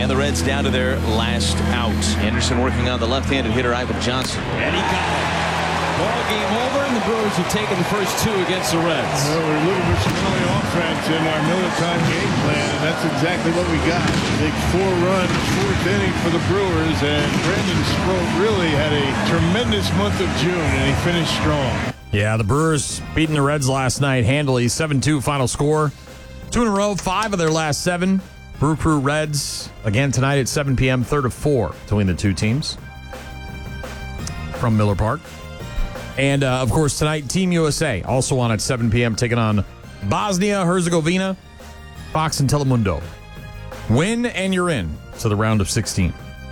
And the Reds down to their last out. Anderson working on the left-handed hitter, Ivan Johnson. And he got it. Ball game over, and the Brewers have taken the first two against the Reds. Well, we're looking for some early offense in our Miller time game plan, and that's exactly what we got. Big 4-run, fourth inning for the Brewers, and Brandon Sproat really had a tremendous month of June, and he finished strong. Yeah, the Brewers beating the Reds last night handily, 7-2 final score. 2 in a row, 5 of their last 7. Brew Crew Reds again tonight at 7 p.m., third of 4 between the two teams from Miller Park. And, of course, tonight, Team USA, also on at 7 p.m., taking on Bosnia-Herzegovina, Fox and Telemundo. Win, and you're in to the round of 16.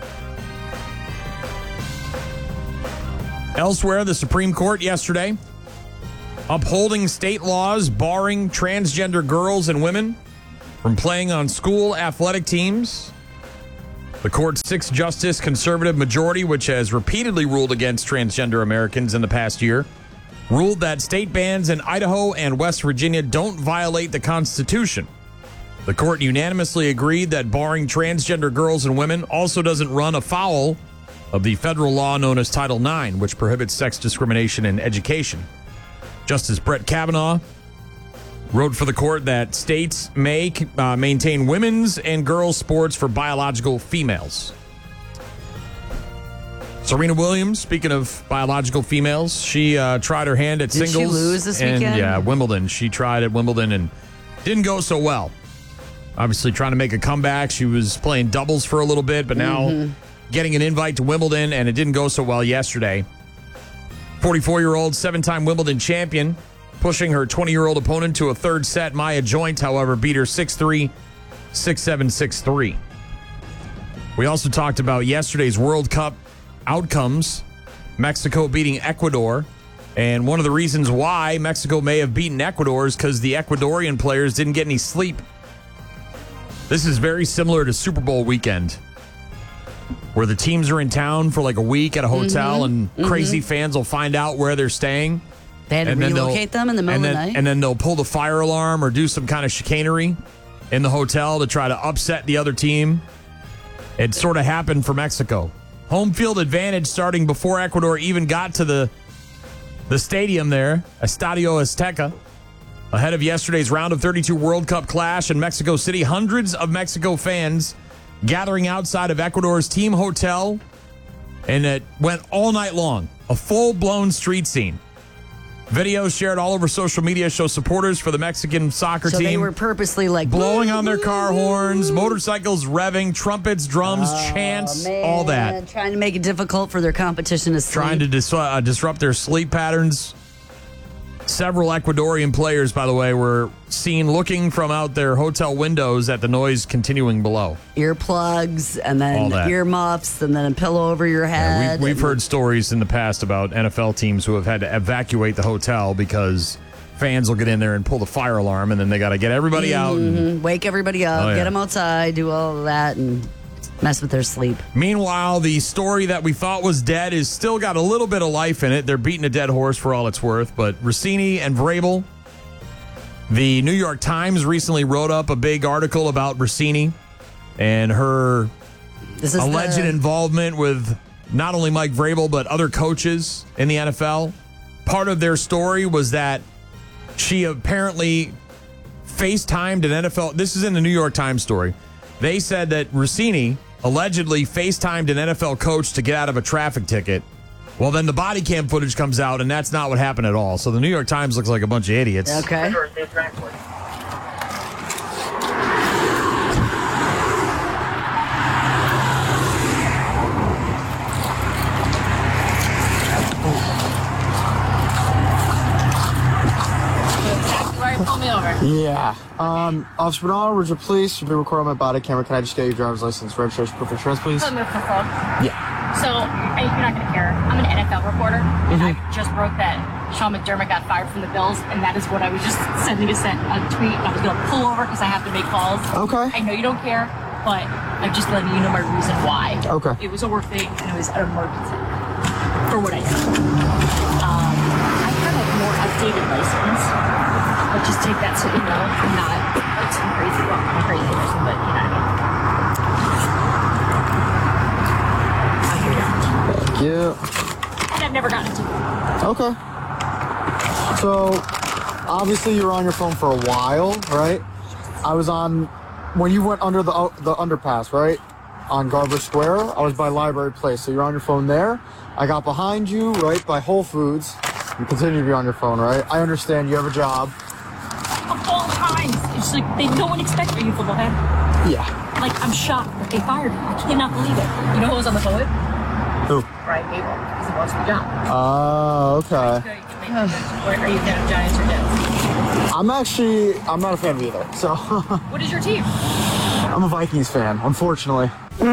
Elsewhere, the Supreme Court yesterday upholding state laws barring transgender girls and women from playing on school athletic teams. The court's 6-justice conservative majority, which has repeatedly ruled against transgender Americans in the past year, ruled that state bans in Idaho and West Virginia don't violate the Constitution. The court unanimously agreed that barring transgender girls and women also doesn't run afoul of the federal law known as Title IX, which prohibits sex discrimination in education. Justice Brett Kavanaugh wrote for the court that states may maintain women's and girls' sports for biological females. Serena Williams, speaking of biological females, she tried her hand at singles. Did she lose this weekend? Yeah, Wimbledon. She tried at Wimbledon and didn't go so well. Obviously trying to make a comeback. She was playing doubles for a little bit, but now getting an invite to Wimbledon, and it didn't go so well yesterday. 44-year-old, 7-time Wimbledon champion, pushing her 20-year-old opponent to a third set. Maya Joint, however, beat her 6-3, 6-7, 6-3. We also talked about yesterday's World Cup outcomes. Mexico beating Ecuador. And one of the reasons why Mexico may have beaten Ecuador is because the Ecuadorian players didn't get any sleep. This is very similar to Super Bowl weekend, where the teams are in town for like a week at a hotel, and crazy fans will find out where they're staying. They had to relocate them in the middle of the night? And then they'll pull the fire alarm or do some kind of chicanery in the hotel to try to upset the other team. It sort of happened for Mexico. Home field advantage starting before Ecuador even got to the stadium there, Estadio Azteca. Ahead of yesterday's round of 32 World Cup clash in Mexico City, hundreds of Mexico fans gathering outside of Ecuador's team hotel, and it went all night long. A full-blown street scene. Videos shared all over social media show supporters for the Mexican soccer team. So they were purposely like blowing on their car horns, motorcycles revving, trumpets, drums, chants, all that. Trying to make it difficult for their competition to sleep. Trying to disrupt their sleep patterns. Several Ecuadorian players, by the way, were seen looking from out their hotel windows at the noise continuing below. Earplugs, and then earmuffs, and then a pillow over your head. Yeah, we've heard stories in the past about NFL teams who have had to evacuate the hotel because fans will get in there and pull the fire alarm, and then they got to get everybody out. And wake everybody up, get them outside, do all of that, and mess with their sleep. Meanwhile, the story that we thought was dead is still got a little bit of life in it. They're beating a dead horse for all it's worth. But Rossini and Vrabel, the New York Times recently wrote up a big article about Rossini and her alleged involvement with not only Mike Vrabel, but other coaches in the NFL. Part of their story was that she apparently FaceTimed an NFL. This is in the New York Times story. They said that Rossini allegedly FaceTimed an NFL coach to get out of a traffic ticket. Well, then the body cam footage comes out, and that's not what happened at all. So the New York Times looks like a bunch of idiots. Okay. Pull me over. Yeah. Officer Bernal, Ridge Police, you've been recording my body camera. Can I just get your driver's license, registration, proof of insurance, please? Put me over the phone. Yeah. So, you're not going to care. I'm an NFL reporter, and I just broke that Sean McDermott got fired from the Bills, and that is what I was just sending a tweet. I was going to pull over because I have to make calls. Okay. I know you don't care, but I'm just letting you know my reason why. Okay. It was a work thing, and it was an emergency for what I did. I have a more updated license. But just take that so you know I'm not like some crazy person, but you know what I mean. you. And I've never gotten to. Okay. So, obviously you were on your phone for a while, right? I was on, when you went under the underpass, right? On Garber Square, I was by Library Place. So you're on your phone there. I got behind you, right, by Whole Foods. You continue to be on your phone, right? I understand you have a job. Of all times. It's like no one expected you to go ahead. Yeah. Like, I'm shocked that they fired me. I cannot believe it. You know who was on the phone with? Who? Brian Gable. Because he lost the job. Oh, okay. Are you a fan of Giants or Jets? I'm not a fan of either. So, What is your team? I'm a Vikings fan, unfortunately.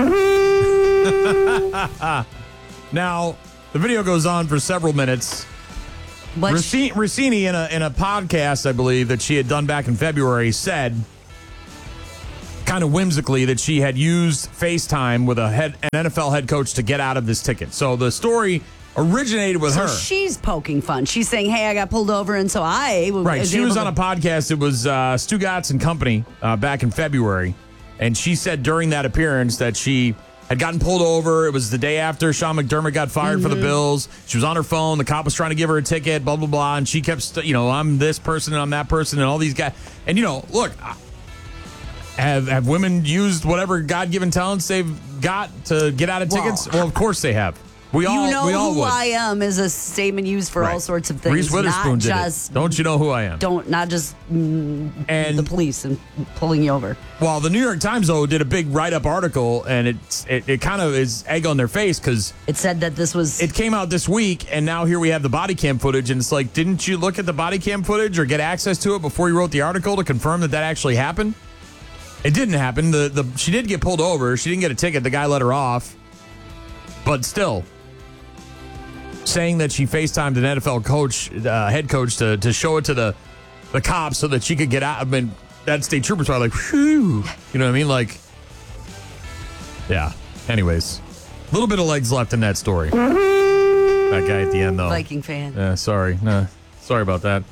Now, the video goes on for several minutes. But Rossini, in a podcast, I believe, that she had done back in February, said kind of whimsically that she had used FaceTime with an NFL head coach to get out of this ticket. So the story originated with her. she's poking fun. She's saying, hey, I got pulled over, and so I was Right. She able was to- on a podcast. It was Stugatz and Company back in February. And she said during that appearance that she had gotten pulled over. It was the day after Sean McDermott got fired for the Bills. She was on her phone. The cop was trying to give her a ticket, blah, blah, blah. And she kept, I'm this person and I'm that person and all these guys. And, look, have women used whatever God-given talents they've got to get out of tickets? Well, of course they have. We all who would. I am is a statement used for all Right. sorts of things. Reese Witherspoon not did just, it. Don't you know who I am? Not just And the police and pulling you over. Well, the New York Times, though, did a big write-up article, and it kind of is egg on their face because It said that this was... it came out this week, and now here we have the body cam footage, and it's like, didn't you look at the body cam footage or get access to it before you wrote the article to confirm that actually happened? It didn't happen. She did get pulled over. She didn't get a ticket. The guy let her off. But still, saying that she FaceTimed an NFL coach, head coach, to show it to the cops so that she could get out. I mean, that state troopers are like, whew. You know what I mean? Like, yeah. Anyways, a little bit of legs left in that story. That guy at the end, though. Viking fan. Yeah, sorry. No, sorry about that.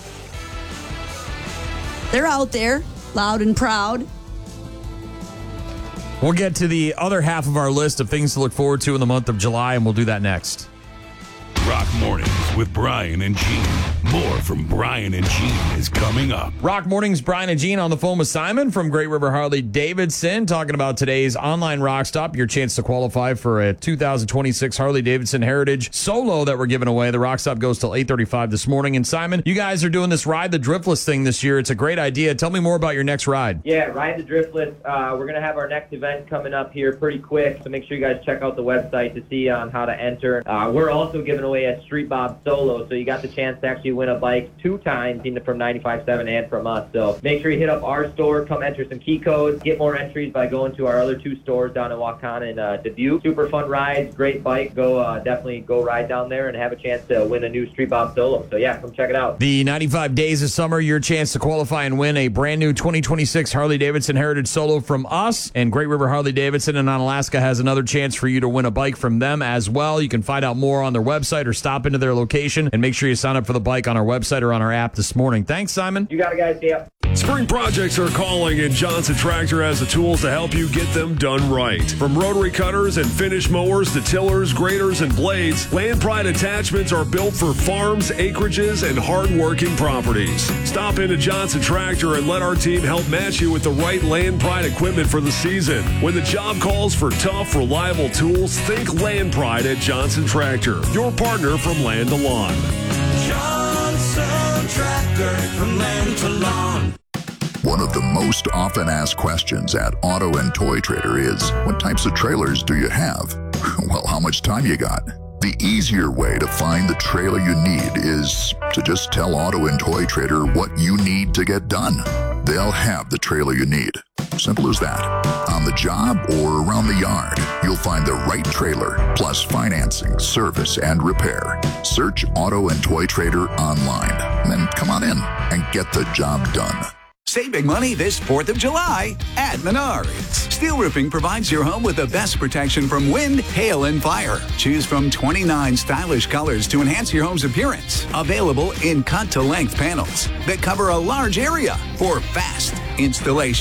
They're out there, loud and proud. We'll get to the other half of our list of things to look forward to in the month of July, and we'll do that next. Rock Mornings with Brian and Gene. More from Brian and Gene is coming up. Rock Mornings, Brian and Gene on the phone with Simon from Great River Harley Davidson, talking about today's online rock stop, your chance to qualify for a 2026 Harley Davidson Heritage Solo that we're giving away. The rock stop goes till 8:35 this morning. And Simon, you guys are doing this Ride the Driftless thing this year. It's a great idea. Tell me more about your next ride. Yeah, Ride the Driftless. We're going to have our next event coming up here pretty quick, so make sure you guys check out the website to see on how to enter. We're also giving away a Street Bob Solo, so you got the chance to actually win a bike 2 times, either from 95.7 and from us. So make sure you hit up our store, come enter some key codes, get more entries by going to our other 2 stores down in Wakana and Dubuque. Super fun rides, great bike. Definitely go ride down there and have a chance to win a new Street Bob Solo. So yeah, come check it out. The 95 Days of Summer, your chance to qualify and win a brand new 2026 Harley Davidson Heritage Solo from us. And Great River Harley Davidson in Onalaska has another chance for you to win a bike from them as well. You can find out more on their website or stop into their location, and make sure you sign up for the bike on our website or on our app this morning. Thanks, Simon. You got it, guys. See ya. Spring projects are calling, and Johnson Tractor has the tools to help you get them done right. From rotary cutters and finish mowers to tillers, graders, and blades, Land Pride attachments are built for farms, acreages, and hard-working properties. Stop into Johnson Tractor and let our team help match you with the right Land Pride equipment for the season. When the job calls for tough, reliable tools, think Land Pride at Johnson Tractor, your partner from land to lawn. Johnson Tractor, from land to lawn. One of the most often asked questions at Auto and Toy Trader is, what types of trailers do you have? Well, how much time you got? The easier way to find the trailer you need is to just tell Auto and Toy Trader what you need to get done. They'll have the trailer you need. Simple as that. On the job or around the yard, you'll find the right trailer, plus financing, service, and repair. Search Auto and Toy Trader online. Then come on in and get the job done. Save big money this 4th of July at Menards. Steel Roofing provides your home with the best protection from wind, hail, and fire. Choose from 29 stylish colors to enhance your home's appearance. Available in cut-to-length panels that cover a large area for fast installation.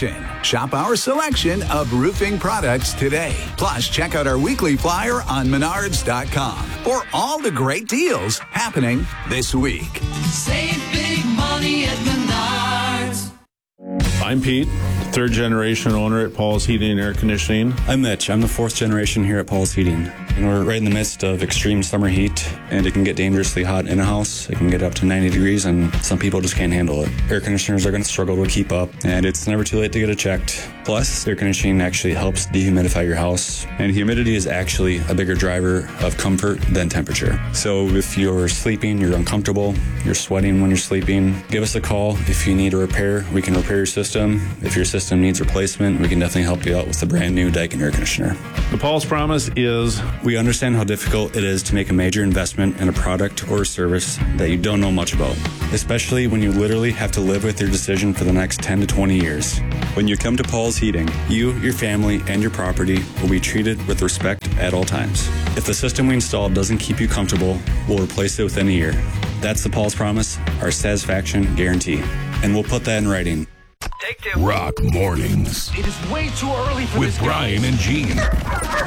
Shop our selection of roofing products today. Plus, check out our weekly flyer on Menards.com for all the great deals happening this week. Save big money at Menards. I'm Pete, third generation owner at Paul's Heating and Air Conditioning. I'm Mitch. I'm the fourth generation here at Paul's Heating. And we're right in the midst of extreme summer heat, and it can get dangerously hot in a house. It can get up to 90 degrees, and some people just can't handle it. Air conditioners are going to struggle to keep up, and it's never too late to get it checked. Plus, air conditioning actually helps dehumidify your house, and humidity is actually a bigger driver of comfort than temperature. So if you're sleeping, you're uncomfortable, you're sweating when you're sleeping, give us a call. If you need a repair, we can repair your system. If your system needs replacement, we can definitely help you out with a brand new Daikin air conditioner. The Paul's promise is, we understand how difficult it is to make a major investment in a product or a service that you don't know much about, especially when you literally have to live with your decision for the next 10 to 20 years. When you come to Paul's Heating, you, your family, and your property will be treated with respect at all times. If the system we install doesn't keep you comfortable, we'll replace it within a year. That's the Paul's promise, our satisfaction guarantee. And we'll put that in writing. Rock Mornings It is way too early for with this Brian and Gene.